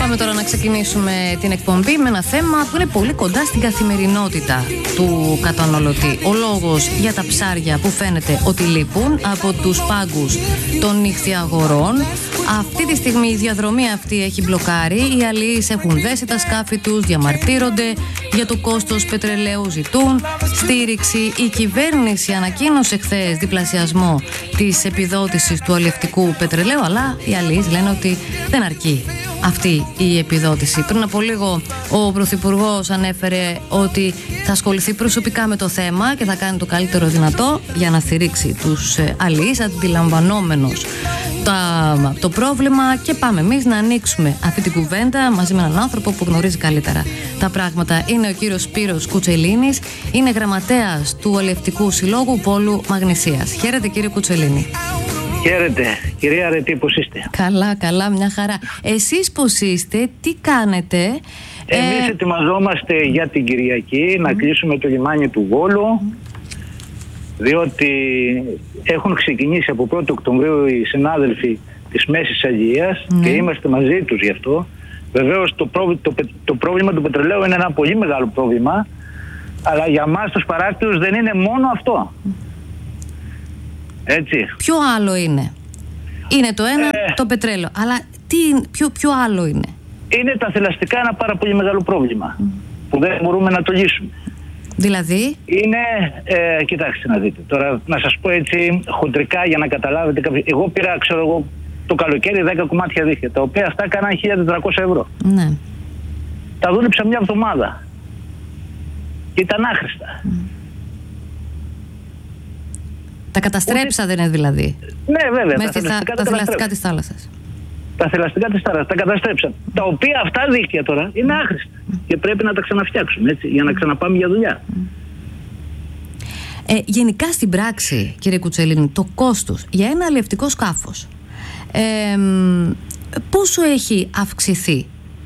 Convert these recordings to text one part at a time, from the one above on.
Πάμε τώρα να ξεκινήσουμε την εκπομπή με ένα θέμα που είναι πολύ κοντά στην καθημερινότητα του καταναλωτή. Ο λόγος για τα ψάρια που φαίνεται ότι λείπουν από τους πάγκους των νυχθιαγορών. Αυτή τη στιγμή η διαδρομή αυτή έχει μπλοκάρει. Οι αλληλείς έχουν δέσει τα σκάφη τους, διαμαρτύρονται για το κόστος πετρελαίου, ζητούν στήριξη. Η κυβέρνηση ανακοίνωσε χθες διπλασιασμό της επιδότησης του αλλιευτικού πετρελαίου, αλλά οι αλληλείς λένε ότι δεν αρκεί αυτή η επιδότηση. Πριν από λίγο ο Πρωθυπουργός ανέφερε ότι θα ασχοληθεί προσωπικά με το θέμα και θα κάνει το καλύτερο δυνατό για να στηρίξει τους αλληλείς, αντιλαμβανόμενος το πρόβλημα, και πάμε εμείς να ανοίξουμε αυτή την κουβέντα μαζί με έναν άνθρωπο που γνωρίζει καλύτερα τα πράγματα. Είναι ο κύριος Σπύρος Κουτσελίνης, είναι γραμματέας του Αλλιευτικού Συλλόγου Πόλου Μαγνησίας. Χαίρετε κύριε Κουτσελίνη. Χαίρετε, κυρία Αρετή, πώς είστε? Καλά, καλά, μια χαρά. Εσείς πώς είστε, τι κάνετε? Εμείς ετοιμαζόμαστε για την Κυριακή να κλείσουμε το λιμάνι του Βόλου, διότι έχουν ξεκινήσει από 1η Οκτωβρίου οι συνάδελφοι της Μέσης Αγγλίας και είμαστε μαζί τους γι' αυτό. Βεβαίως το πρόβλημα του πετρελαίου είναι ένα πολύ μεγάλο πρόβλημα, αλλά για μας τους παράκτηρους δεν είναι μόνο αυτό. Έτσι. Ποιο άλλο είναι? Είναι το ένα το πετρέλαιο, αλλά ποιο άλλο είναι? Είναι τα θηλαστικά, ένα πάρα πολύ μεγάλο πρόβλημα που δεν μπορούμε να το λύσουμε. Δηλαδή? Είναι, κοιτάξτε να δείτε, τώρα να σας πω έτσι χοντρικά για να καταλάβετε. Εγώ πήρα, το καλοκαίρι 10 κομμάτια δίχτυα, τα οποία αυτά κάναν 1.400 ευρώ. Ναι. Τα δούλεψα μια εβδομάδα και ήταν άχρηστα. Τα καταστρέψατε δηλαδή? Ναι, βέβαια. Τα θηλαστικά της θάλασσας. Τα θηλαστικά της θάλασσας τα καταστρέψαν. Τα οποία αυτά δίκτυα τώρα είναι άχρηστα και πρέπει να τα ξαναφτιάξουμε, έτσι, για να ξαναπάμε για δουλειά. Γενικά στην πράξη, κύριε Κουτσελίνη, το κόστος για ένα αλλιευτικό σκάφος πόσο έχει αυξηθεί?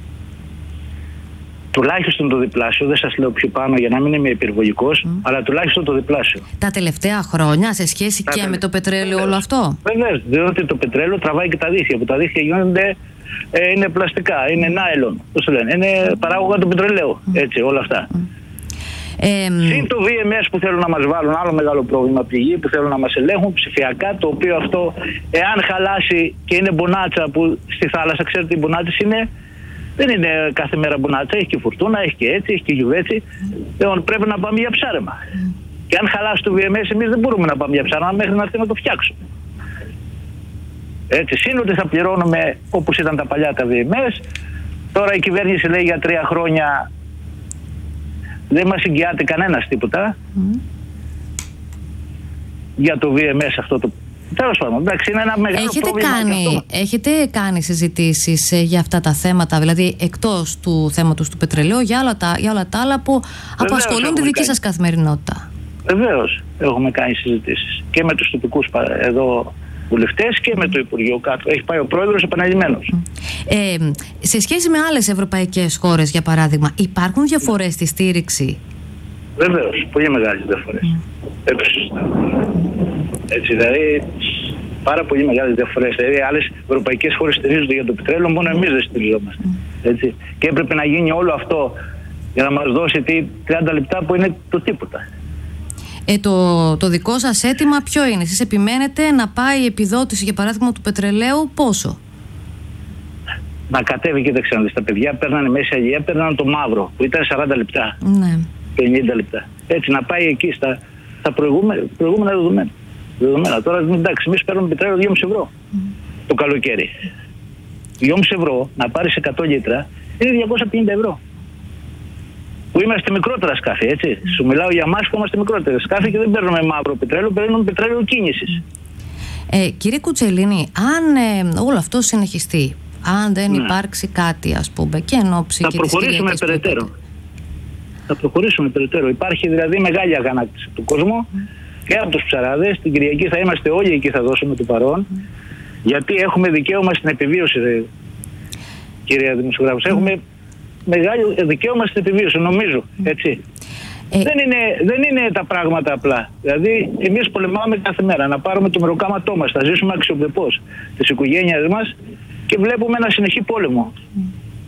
Τουλάχιστον το διπλάσιο, δεν σας λέω πιο πάνω για να μην είμαι υπερβολικός, αλλά τουλάχιστον το διπλάσιο. Τα τελευταία χρόνια σε σχέση και με το πετρέλαιο όλο αυτό? Βεβαίως, διότι το πετρέλαιο τραβάει και τα δίχτυα, που τα δίχτυα γίνονται, είναι πλαστικά, είναι νάιλον, πώς το λένε, είναι παράγωγα του πετρελαίου, έτσι, όλα αυτά. Συν το VMS που θέλουν να μας βάλουν, άλλο μεγάλο πρόβλημα, πηγή που θέλουν να μας ελέγχουν ψηφιακά, το οποίο αυτό, εάν χαλάσει και είναι μπονάτσα, που στη θάλασσα, ξέρετε τι μπονάτσες είναι, δεν είναι κάθε μέρα μπονάτσα, έχει και φουρτούνα, έχει και έτσι, έχει και γιουβέτσι. Πρέπει να πάμε για ψάρεμα. Και αν χαλάσει το VMS, εμείς δεν μπορούμε να πάμε για ψάρεμα μέχρι να έρθει να το φτιάξουμε. Έτσι, σύνοτι θα πληρώνουμε όπως ήταν τα παλιά τα VMS. Τώρα η κυβέρνηση λέει για 3 χρόνια δεν μας εγγυάται κανένας τίποτα για το VMS αυτό το. Τέλος πάντων, εντάξει, είναι ένα μεγάλο πρόβλημα. Έχετε κάνει συζητήσεις για αυτά τα θέματα, δηλαδή εκτός του θέματος του πετρελαίου, για όλα τα άλλα που απασχολούν τη δική σας καθημερινότητα? Βεβαίως, έχουμε κάνει συζητήσεις και με τους τοπικούς εδώ βουλευτές και με το Υπουργείο κάτω. Έχει πάει ο πρόεδρος επαναλημμένος. Σε σχέση με άλλες ευρωπαϊκές χώρες, για παράδειγμα, υπάρχουν διαφορές στη στήριξη? Βεβαίως, πολύ μεγάλες διαφορές. Έτσι, δηλαδή, πάρα πολύ μεγάλες διαφορές. Δηλαδή, άλλες ευρωπαϊκές χώρες στηρίζονται για το πετρέλαιο, μόνο εμείς δεν στηριζόμαστε. Έτσι. Και έπρεπε να γίνει όλο αυτό για να μας δώσει 30 λεπτά που είναι το τίποτα. Το δικό σας αίτημα ποιο είναι? Εσείς επιμένετε να πάει η επιδότηση, για παράδειγμα, του πετρελαίου πόσο? Να κατέβει, κοίταξε να δεις, τα παιδιά παίρνανε Μέση Αγγλία, παίρνανε το μαύρο που ήταν 40 λεπτά, 50 λεπτά. Έτσι, να πάει εκεί στα προηγούμενα δεδομένα. Τώρα εντάξει, εμείς παίρνουμε πετρέλαιο 2,5 ευρώ το καλοκαίρι. 2,5 ευρώ να πάρεις 100 λίτρα είναι 250 ευρώ. Που είμαστε μικρότερα σκάφη, έτσι. Σου μιλάω για εμάς που είμαστε μικρότερα σκάφη και δεν παίρνουμε μαύρο πετρέλαιο, παίρνουμε πετρέλαιο κίνησης. Κύριε Κουτσελίνη, αν όλο αυτό συνεχιστεί, αν δεν υπάρξει κάτι, ας πούμε, και εν ώψη και της Κυριακής θα προχωρήσουμε περαιτέρω. Υπάρχει δηλαδή μεγάλη αγανάκτηση του κόσμου και από τους ψαράδες. Την Κυριακή θα είμαστε όλοι εκεί, θα δώσουμε το παρόν. Γιατί έχουμε δικαίωμα στην επιβίωση, κυρία δημοσιογράφος. Έχουμε μεγάλο δικαίωμα στην επιβίωση, νομίζω. Έτσι. Δεν είναι τα πράγματα απλά. Δηλαδή, εμείς πολεμάμε κάθε μέρα να πάρουμε το μεροκάματό μας, θα ζήσουμε αξιοπρεπώς τις οικογένειες μας και βλέπουμε ένα συνεχή πόλεμο.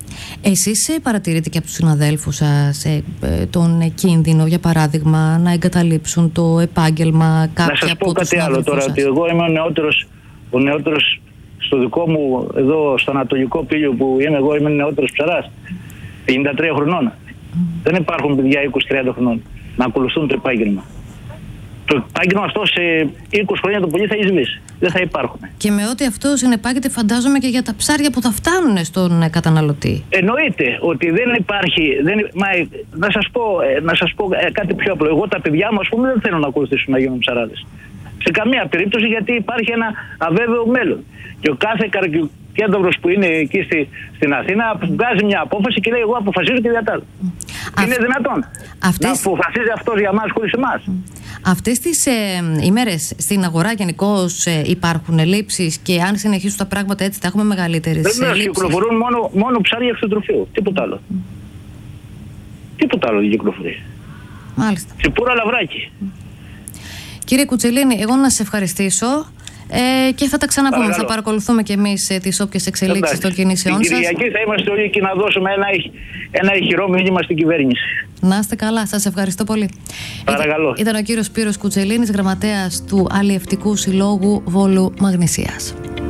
Εσείς παρατηρείτε και από τους συναδέλφους σας τον κίνδυνο, για παράδειγμα, να εγκαταλείψουν το επάγγελμα κάποια από τους συναδέλφους σας? Να σας πω κάτι άλλο τώρα, ότι εγώ είμαι ο νεότερος στο δικό μου, εδώ στο Ανατολικό Πήλιο που είμαι εγώ, είμαι νεότερος ψαράς, 53 χρονών. Δεν υπάρχουν παιδιά 20-30 χρονών να ακολουθούν το επάγγελμα. Το επάγγελμα αυτό σε 20 χρόνια το πολύ θα εισβήσει. Δεν θα υπάρχουν. Και με ό,τι αυτό συνεπάγεται, φαντάζομαι, και για τα ψάρια που θα φτάνουν στον καταναλωτή. Εννοείται ότι δεν υπάρχει. Να σας πω κάτι πιο απλό. Εγώ τα παιδιά μου, ας πούμε, δεν θέλω να ακολουθήσουν να γίνουν ψαράδες. Σε καμία περίπτωση, γιατί υπάρχει ένα αβέβαιο μέλλον. Και ο κάθε καρκιοκέντρος που είναι εκεί στην Αθήνα βγάζει μια απόφαση και λέει: εγώ αποφασίζω και διατάζω. Είναι δυνατόν να αποφασίζει αυτός για μας χωρίς εμάς? Αυτές τις ημέρες στην αγορά γενικώς υπάρχουν ελλείψεις, και αν συνεχίσουν τα πράγματα έτσι θα έχουμε μεγαλύτερες ελλείψεις? Βεβαίως, κυκλοφορούν μόνο ψάρια εξωτροφείου. Τίποτα άλλο. Τίποτα άλλο δεν κυκλοφορεί. Μάλιστα. Τσιπούρα, λαβράκι. Κύριε Κουτσελίνη, εγώ να σας ευχαριστήσω και θα τα ξαναπούμε. Παρακαλώ. Θα παρακολουθούμε και εμείς τις όποιες εξελίξεις των κινήσεών σας. Την Κυριακή θα είμαστε όλοι εκεί να δώσουμε ένα ηχηρό μήνυμα στην κυβέρνηση. Να είστε καλά. Σας ευχαριστώ πολύ. Παρακαλώ. Ήταν ο κύριος Σπύρος Κουτσελίνης, γραμματέας του Αλλιευτικού Συλλόγου Βόλου Μαγνησίας.